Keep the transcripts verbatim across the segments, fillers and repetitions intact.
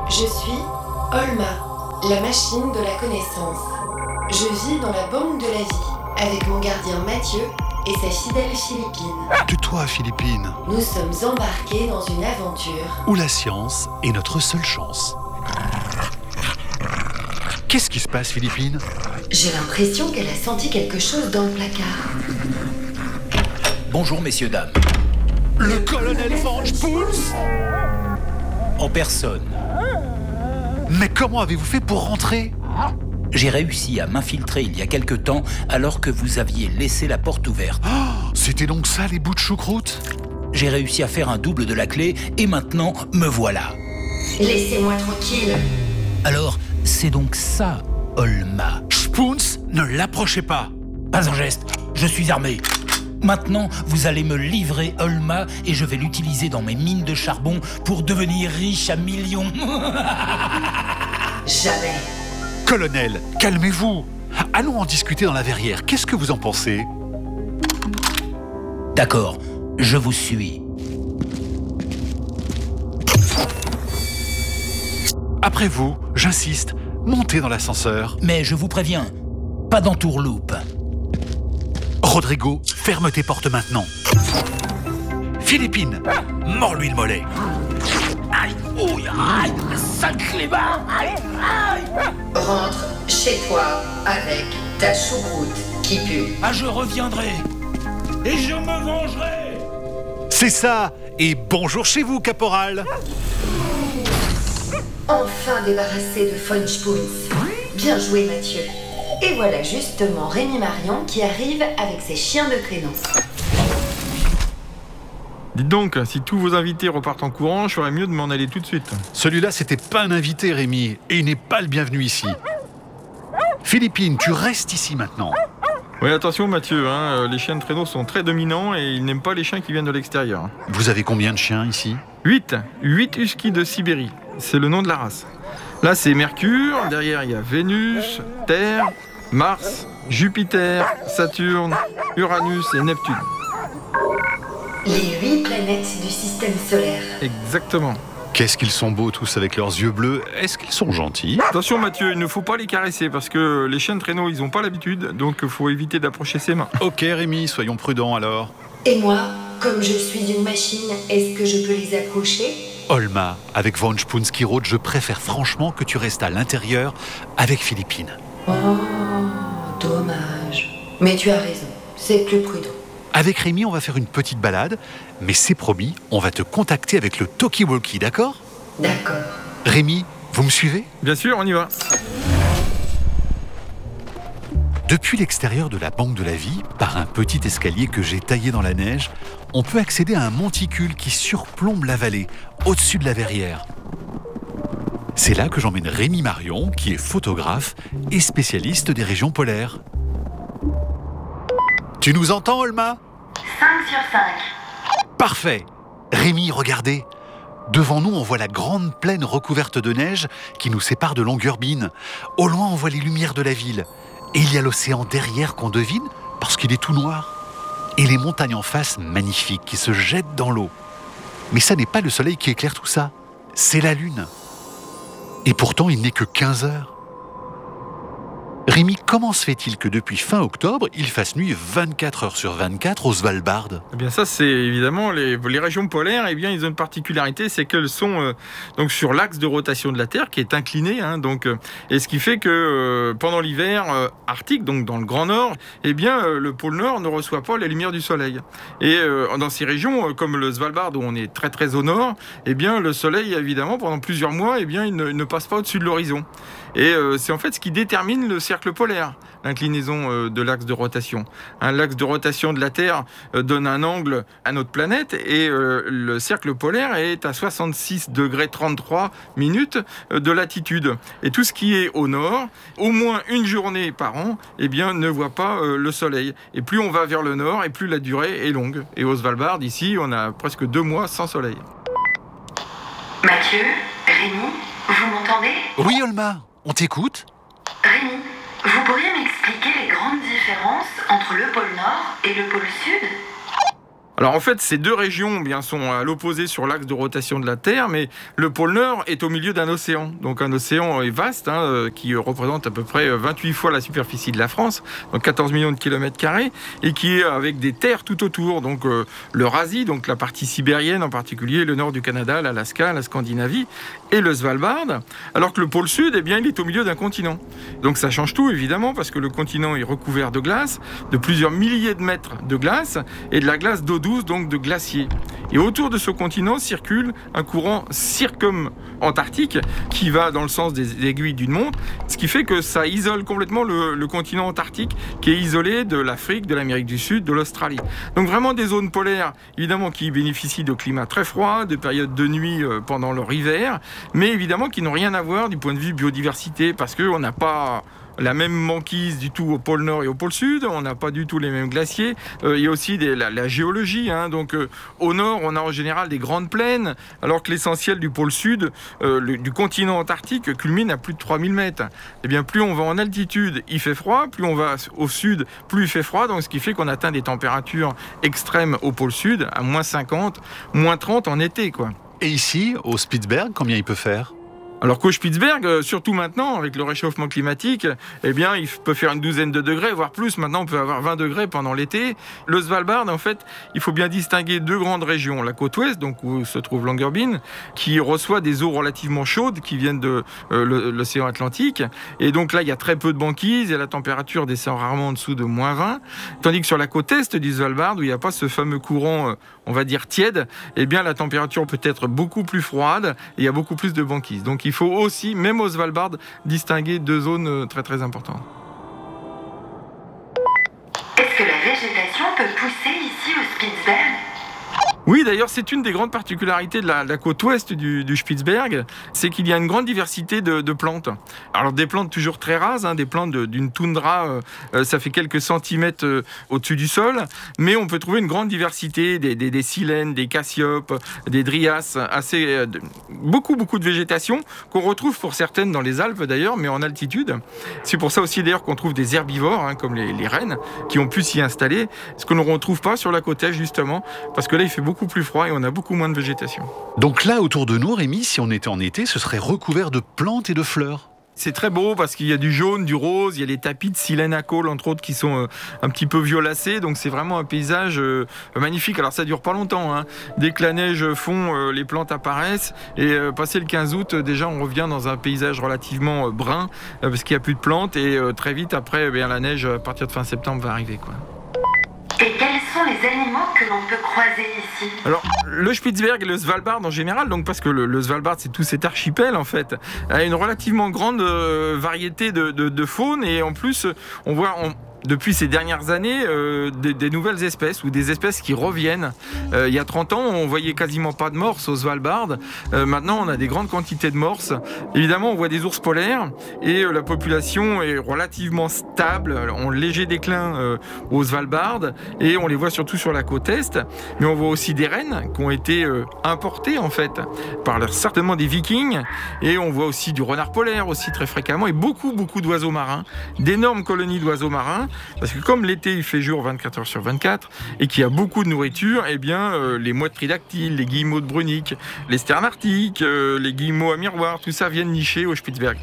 Je suis Olma, la machine de la connaissance. Je vis dans la banque de la vie, avec mon gardien Mathieu et sa fidèle Philippine. Tais-toi, Philippine. Nous sommes embarqués dans une aventure Où la science est notre seule chance. Qu'est-ce qui se passe, Philippine? J'ai l'impression qu'elle a senti quelque chose dans le placard. Bonjour, messieurs, dames. Le colonel Von Spools? En personne. Mais comment avez-vous fait pour rentrer? J'ai réussi à m'infiltrer il y a quelque temps alors que vous aviez laissé la porte ouverte. Oh, c'était donc ça, les bouts de choucroute? J'ai réussi à faire un double de la clé et maintenant, me voilà. Laissez-moi tranquille. Alors, c'est donc ça, Olma. Spoons, ne l'approchez pas. Pas un geste, je suis armé. Maintenant, vous allez me livrer Olma et je vais l'utiliser dans mes mines de charbon pour devenir riche à millions. Jamais. Colonel, calmez-vous. Allons en discuter dans la verrière. Qu'est-ce que vous en pensez? D'accord, je vous suis. Après vous, j'insiste, montez dans l'ascenseur. Mais je vous préviens, pas d'entourloupe. Rodrigo, ferme tes portes maintenant. Philippine, mords-lui le mollet. Aïe, ouille, aïe, sacré bas, aïe, aïe. Rentre chez toi avec ta choucroute qui pue. Ah, je reviendrai. Et je me vengerai. C'est ça. Et bonjour chez vous, caporal. Enfin débarrassé de Von Spools. Bien joué, Mathieu. Et voilà justement Rémi Marion qui arrive avec ses chiens de traîneau. Dites donc, si tous vos invités repartent en courant, je ferais mieux de m'en aller tout de suite. Celui-là, c'était pas un invité, Rémi, et il n'est pas le bienvenu ici. Philippine, tu restes ici maintenant. Oui, attention Mathieu, hein, les chiens de traîneau sont très dominants et ils n'aiment pas les chiens qui viennent de l'extérieur. Vous avez combien de chiens ici? Huit. Huit huskies de Sibérie. C'est le nom de la race. Là, c'est Mercure, derrière il y a Vénus, Terre, Mars, Jupiter, Saturne, Uranus et Neptune. Les huit planètes du système solaire. Exactement. Qu'est-ce qu'ils sont beaux tous avec leurs yeux bleus. Est-ce qu'ils sont gentils? Attention Mathieu, il ne faut pas les caresser parce que les chiens de traîneau, ils n'ont pas l'habitude, donc il faut éviter d'approcher ses mains. Ok Rémi, soyons prudents alors. Et moi, comme je suis une machine, est-ce que je peux les approcher? Olma, avec Von Spools qui rôde, je préfère franchement que tu restes à l'intérieur avec Philippine. Oh, dommage. Mais tu as raison, c'est plus prudent. Avec Rémi, on va faire une petite balade, mais c'est promis, on va te contacter avec le talkie-walkie, d'accord? D'accord. Rémi, vous me suivez? Bien sûr, on y va. Depuis l'extérieur de la Banque de la Vie, par un petit escalier que j'ai taillé dans la neige, on peut accéder à un monticule qui surplombe la vallée, au-dessus de la verrière. C'est là que j'emmène Rémi Marion, qui est photographe et spécialiste des régions polaires. Tu nous entends, Olma? cinq sur cinq. Parfait. Rémi, regardez. Devant nous, on voit la grande plaine recouverte de neige qui nous sépare de Longyearbyen. Au loin, on voit les lumières de la ville. Et il y a l'océan derrière qu'on devine parce qu'il est tout noir. Et les montagnes en face, magnifiques, qui se jettent dans l'eau. Mais ça n'est pas le soleil qui éclaire tout ça, c'est la lune. Et pourtant, il n'est que quinze heures. Rémi, comment se fait-il que depuis fin octobre, il fasse nuit vingt-quatre heures sur vingt-quatre au Svalbard? Eh bien ça, c'est évidemment les, les régions polaires. Eh bien, ils ont une particularité, c'est qu'elles sont euh, donc sur l'axe de rotation de la Terre qui est incliné. Hein, donc, euh, et ce qui fait que euh, pendant l'hiver euh, arctique, donc dans le Grand Nord, eh bien euh, le pôle Nord ne reçoit pas les lumières du soleil. Et euh, dans ces régions, euh, comme le Svalbard où on est très très au nord, eh bien le soleil évidemment pendant plusieurs mois, eh bien il ne, il ne passe pas au-dessus de l'horizon. Et euh, c'est en fait ce qui détermine le cercle polaire, l'inclinaison euh, de l'axe de rotation. Un l'axe de rotation de la Terre euh, donne un angle à notre planète et euh, le cercle polaire est à soixante-six degrés trente-trois minutes euh, de latitude. Et tout ce qui est au nord, au moins une journée par an, eh bien, ne voit pas euh, le soleil. Et plus on va vers le nord, et plus la durée est longue. Et au Svalbard, ici, on a presque deux mois sans soleil. Mathieu, Rémi, vous m'entendez? Oui, Olma, on t'écoute? Rémi, vous pourriez m'expliquer les grandes différences entre le pôle Nord et le pôle Sud? Alors en fait, ces deux régions bien, sont à l'opposé sur l'axe de rotation de la Terre, mais le pôle Nord est au milieu d'un océan. Donc un océan est vaste, hein, qui représente à peu près vingt-huit fois la superficie de la France, donc quatorze millions de kilomètres carrés, et qui est avec des terres tout autour. Donc euh, l'Eurasie, donc la partie sibérienne en particulier, le nord du Canada, l'Alaska, la Scandinavie, et le Svalbard. Alors que le pôle Sud, eh bien, il est au milieu d'un continent. Donc ça change tout évidemment, parce que le continent est recouvert de glace, de plusieurs milliers de mètres de glace, et de la glace d'eau douce, donc de glaciers. Et autour de ce continent circule un courant circum-antarctique qui va dans le sens des aiguilles d'une montre, ce qui fait que ça isole complètement le, le continent antarctique qui est isolé de l'Afrique, de l'Amérique du Sud, de l'Australie. Donc vraiment des zones polaires, évidemment, qui bénéficient de climats très froids, de périodes de nuit pendant leur hiver, mais évidemment qui n'ont rien à voir du point de vue biodiversité, parce qu'on n'a pas la même banquise du tout au pôle Nord et au pôle Sud, on n'a pas du tout les mêmes glaciers, euh, il y a aussi des, la, la géologie, hein, donc euh, au Nord on a en général des grandes plaines, alors que l'essentiel du pôle Sud, euh, le, du continent antarctique, culmine à plus de trois mille mètres. Et bien plus on va en altitude, il fait froid, plus on va au Sud, plus il fait froid, donc ce qui fait qu'on atteint des températures extrêmes au pôle Sud, à moins cinquante, moins trente en été, quoi. Et ici, au Spitzberg, combien il peut faire ? Alors qu'au Spitzberg, surtout maintenant, avec le réchauffement climatique, eh bien, il peut faire une douzaine de degrés, voire plus. Maintenant, on peut avoir vingt degrés pendant l'été. Le Svalbard, en fait, il faut bien distinguer deux grandes régions. La côte ouest, donc où se trouve Longyearbyen, qui reçoit des eaux relativement chaudes qui viennent de euh, l'océan Atlantique. Et donc là, il y a très peu de banquise et la température descend rarement en dessous de moins vingt. Tandis que sur la côte est du Svalbard, où il n'y a pas ce fameux courant, euh, on va dire tiède, eh bien, la température peut être beaucoup plus froide et il y a beaucoup plus de banquise. Donc, il faut aussi, même au Svalbard, distinguer deux zones très très importantes. Est-ce que la végétation peut pousser ici au Spitzberg ? Oui, d'ailleurs, c'est une des grandes particularités de la, de la côte ouest du, du Spitzberg, c'est qu'il y a une grande diversité de, de plantes. Alors, des plantes toujours très rases, hein, des plantes de, d'une toundra, euh, ça fait quelques centimètres euh, au-dessus du sol, mais on peut trouver une grande diversité, des, des, des silènes, des cassiopes, des dryas, assez, euh, de, beaucoup, beaucoup de végétation qu'on retrouve pour certaines dans les Alpes d'ailleurs, mais en altitude. C'est pour ça aussi d'ailleurs qu'on trouve des herbivores, hein, comme les, les rennes, qui ont pu s'y installer, ce qu'on ne retrouve pas sur la côte est justement, parce que là, il fait beaucoup plus froid et on a beaucoup moins de végétation. Donc là, autour de nous, Rémi, si on était en été, ce serait recouvert de plantes et de fleurs. C'est très beau parce qu'il y a du jaune, du rose, il y a les tapis de silène à col, entre autres, qui sont euh, un petit peu violacés. Donc c'est vraiment un paysage euh, magnifique. Alors ça dure pas longtemps, hein. Dès que la neige fond, euh, les plantes apparaissent. Et euh, passé le quinze août, déjà on revient dans un paysage relativement euh, brun, euh, parce qu'il n'y a plus de plantes. Et euh, très vite après, eh bien, la neige, à partir de fin septembre, va arriver, quoi. Et quels sont les animaux que l'on peut croiser ici ? Alors, le Spitzberg et le Svalbard en général, donc parce que le, le Svalbard, c'est tout cet archipel en fait, a une relativement grande euh, variété de, de, de faune et en plus, on voit... On, depuis ces dernières années, euh, des, des nouvelles espèces ou des espèces qui reviennent. Euh, il y a trente ans, on voyait quasiment pas de morses au Svalbard. Euh, maintenant, on a des grandes quantités de morses. Évidemment, on voit des ours polaires et euh, la population est relativement stable, en léger déclin euh, au Svalbard et on les voit surtout sur la côte est. Mais on voit aussi des rennes qui ont été euh, importées en fait par certainement des Vikings et on voit aussi du renard polaire aussi très fréquemment et beaucoup beaucoup d'oiseaux marins, d'énormes colonies d'oiseaux marins. Parce que comme l'été il fait jour vingt-quatre heures sur vingt-quatre et qu'il y a beaucoup de nourriture, eh bien euh, les mouettes tridactyles, les guillemots de Brunique, les sternes arctiques, euh, les guillemots à miroir, tout ça viennent nicher au Spitzberg.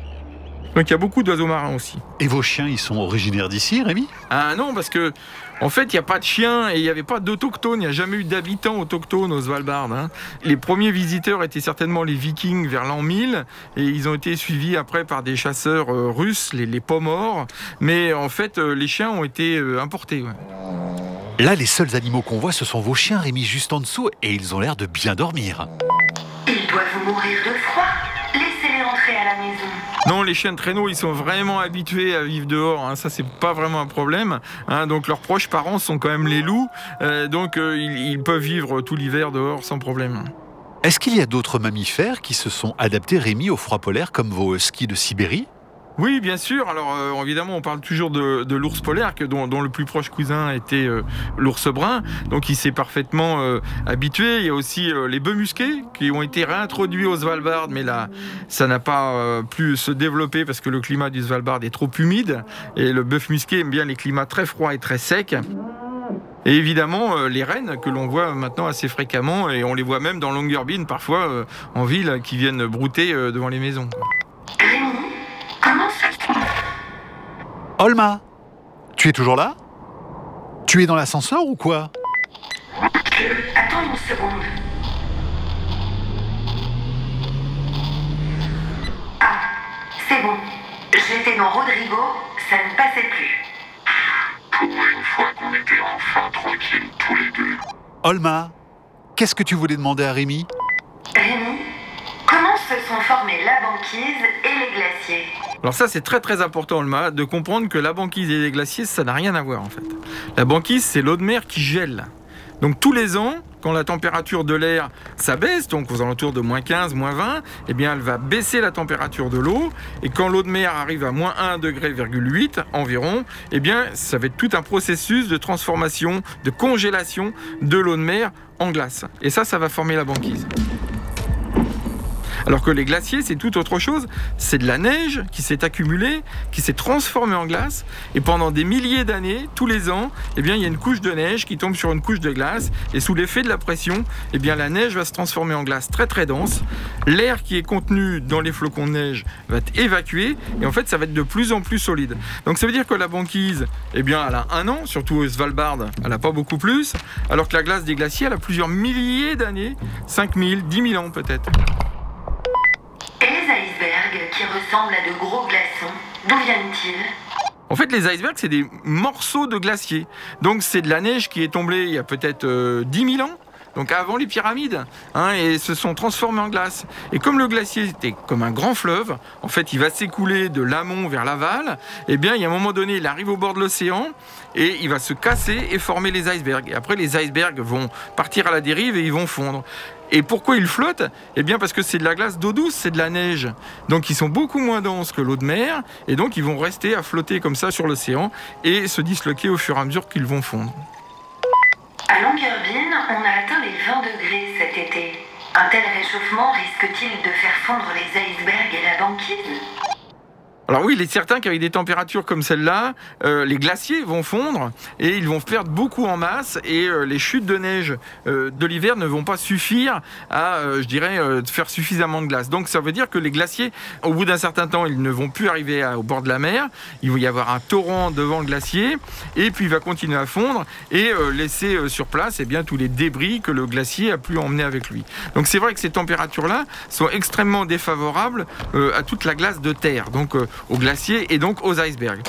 Donc il y a beaucoup d'oiseaux marins aussi. Et vos chiens, ils sont originaires d'ici, Rémi ? Ah non, parce que en fait, il n'y a pas de chiens et il n'y avait pas d'autochtones. Il n'y a jamais eu d'habitants autochtones au Svalbard. Hein. Les premiers visiteurs étaient certainement les Vikings vers l'an mille et ils ont été suivis après par des chasseurs euh, russes, les, les Pomors. Mais en fait, euh, les chiens ont été euh, importés. Ouais. Là, les seuls animaux qu'on voit, ce sont vos chiens, Rémi, juste en dessous, et ils ont l'air de bien dormir. Ils doivent mourir de froid. Laissez-les entrer à la maison. Non, les chiens de traîneau, ils sont vraiment habitués à vivre dehors. Hein. Ça, c'est pas vraiment un problème. Hein. Donc, leurs proches parents sont quand même les loups. Euh, donc, euh, ils, ils peuvent vivre tout l'hiver dehors sans problème. Est-ce qu'il y a d'autres mammifères qui se sont adaptés, Rémi, au froid polaire, comme vos huskies de Sibérie ? Oui, bien sûr. Alors, euh, évidemment, on parle toujours de, de l'ours polaire, que, dont, dont le plus proche cousin était euh, l'ours brun. Donc, il s'est parfaitement euh, habitué. Il y a aussi euh, les bœufs musqués qui ont été réintroduits au Svalbard, mais là, ça n'a pas euh, pu se développer parce que le climat du Svalbard est trop humide. Et le bœuf musqué aime bien les climats très froids et très secs. Et évidemment, euh, les rennes que l'on voit maintenant assez fréquemment, et on les voit même dans Longyearbyen parfois euh, en ville, qui viennent brouter euh, devant les maisons. Rémi, comment ça... Olma, tu es toujours là? Tu es dans l'ascenseur ou quoi? Attends une seconde. Ah, c'est bon. J'étais dans Rodrigo, ça ne passait plus. Pour une fois qu'on était enfin tranquilles tous les deux. Olma, qu'est-ce que tu voulais demander à Rémi? Rémi, comment se sont formés la banquise et les glaciers? Alors ça, c'est très très important, Olma, de comprendre que la banquise et les glaciers, ça n'a rien à voir en fait. La banquise, c'est l'eau de mer qui gèle. Donc tous les ans, quand la température de l'air s'abaisse, donc aux alentours de moins quinze, moins vingt, eh bien elle va baisser la température de l'eau. Et quand l'eau de mer arrive à moins un degré virgule huit environ, eh bien ça va être tout un processus de transformation, de congélation de l'eau de mer en glace. Et ça, ça va former la banquise. Alors que les glaciers, c'est tout autre chose. C'est de la neige qui s'est accumulée, qui s'est transformée en glace. Et pendant des milliers d'années, tous les ans, eh bien, il y a une couche de neige qui tombe sur une couche de glace. Et sous l'effet de la pression, eh bien, la neige va se transformer en glace très très dense. L'air qui est contenu dans les flocons de neige va être évacué. Et en fait, ça va être de plus en plus solide. Donc ça veut dire que la banquise, eh bien, elle a un an, surtout au Svalbard, elle n'a pas beaucoup plus. Alors que la glace des glaciers, elle a plusieurs milliers d'années, cinq mille, dix mille ans peut-être. Et les icebergs qui ressemblent à de gros glaçons, d'où viennent-ils? En fait, les icebergs, c'est des morceaux de glacier. Donc, c'est de la neige qui est tombée il y a peut-être euh, dix mille ans, donc avant les pyramides, hein, et se sont transformés en glace. Et comme le glacier était comme un grand fleuve, en fait, il va s'écouler de l'amont vers l'aval, et bien, il y a un moment donné, il arrive au bord de l'océan, et il va se casser et former les icebergs. Et après, les icebergs vont partir à la dérive et ils vont fondre. Et pourquoi ils flottent? Eh bien parce que c'est de la glace d'eau douce, c'est de la neige. Donc ils sont beaucoup moins denses que l'eau de mer, et donc ils vont rester à flotter comme ça sur l'océan et se disloquer au fur et à mesure qu'ils vont fondre. À Longyearbyen, on a atteint les vingt degrés cet été. Un tel réchauffement risque-t-il de faire fondre les icebergs et la banquise? Alors oui, il est certain qu'avec des températures comme celle-là, euh, les glaciers vont fondre et ils vont perdre beaucoup en masse, et euh, les chutes de neige euh, de l'hiver ne vont pas suffire à, euh, je dirais, euh, faire suffisamment de glace. Donc ça veut dire que les glaciers, au bout d'un certain temps, ils ne vont plus arriver à, au bord de la mer. Il va y avoir un torrent devant le glacier, et puis il va continuer à fondre et euh, laisser euh, sur place eh bien, tous les débris que le glacier a pu emmener avec lui. Donc c'est vrai que ces températures-là sont extrêmement défavorables euh, à toute la glace de terre. Donc euh, aux glaciers et donc aux icebergs.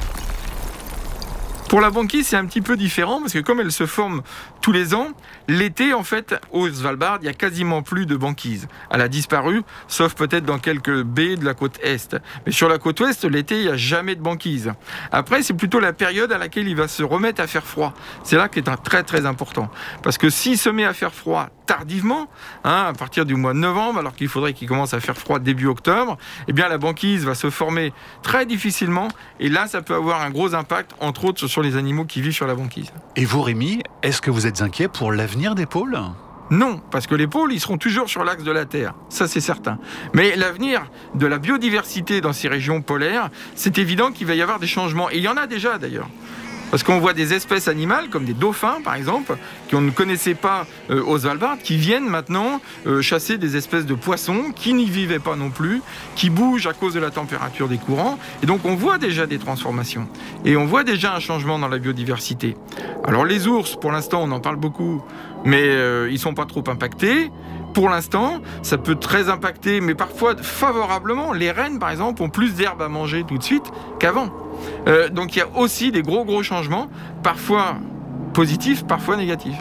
Pour la banquise, c'est un petit peu différent parce que comme elle se forme tous les ans, l'été, en fait, au Svalbard, il n'y a quasiment plus de banquise. Elle a disparu, sauf peut-être dans quelques baies de la côte est. Mais sur la côte ouest, l'été, il n'y a jamais de banquise. Après, c'est plutôt la période à laquelle il va se remettre à faire froid. C'est là qui est un très très important. Parce que s'il se met à faire froid tardivement, hein, à partir du mois de novembre, alors qu'il faudrait qu'il commence à faire froid début octobre, eh bien la banquise va se former très difficilement, et là, ça peut avoir un gros impact, entre autres, sur les animaux qui vivent sur la banquise. Et vous, Rémi, est-ce que vous êtes inquiet pour l'avenir des pôles? Non, parce que les pôles, ils seront toujours sur l'axe de la Terre, ça c'est certain. Mais l'avenir de la biodiversité dans ces régions polaires, c'est évident qu'il va y avoir des changements, et il y en a déjà d'ailleurs. Parce qu'on voit des espèces animales, comme des dauphins par exemple, qu'on ne connaissait pas euh, au Svalbard, qui viennent maintenant euh, chasser des espèces de poissons qui n'y vivaient pas non plus, qui bougent à cause de la température des courants. Et donc on voit déjà des transformations. Et on voit déjà un changement dans la biodiversité. Alors les ours, pour l'instant, on en parle beaucoup, mais euh, ils ne sont pas trop impactés. Pour l'instant, ça peut très impacter, mais parfois favorablement. Les rennes, par exemple, ont plus d'herbe à manger tout de suite qu'avant. Euh, donc il y a aussi des gros gros changements, parfois positifs, parfois négatifs.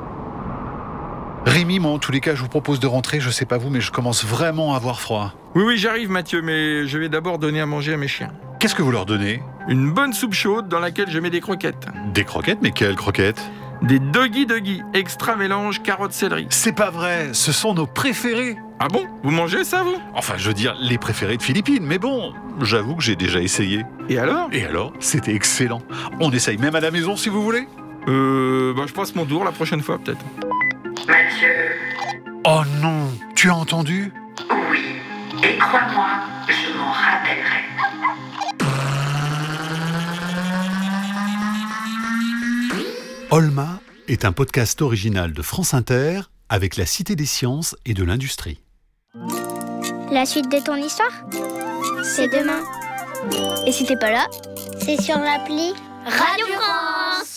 Rémi, moi en tous les cas, je vous propose de rentrer, je sais pas vous, mais je commence vraiment à avoir froid. Oui, oui, j'arrive Mathieu, mais je vais d'abord donner à manger à mes chiens. Qu'est-ce que vous leur donnez? Une bonne soupe chaude dans laquelle je mets des croquettes. Des croquettes? Mais quelles croquettes? Des doggy doggy, extra mélange carottes-céleri. C'est pas vrai, ce sont nos préférés. Ah bon? Vous mangez ça, vous? Enfin, je veux dire, les préférés de Philippines, mais bon, j'avoue que j'ai déjà essayé. Et alors? Et alors, c'était excellent. On essaye même à la maison si vous voulez. Euh, bah je passe mon tour la prochaine fois peut-être. Mathieu. Oh non, tu as entendu? Oui, et crois-moi, je m'en rappellerai. Olma est un podcast original de France Inter avec la Cité des sciences et de l'industrie. La suite de ton histoire, c'est demain. Et si t'es pas là, c'est sur l'appli Radio France.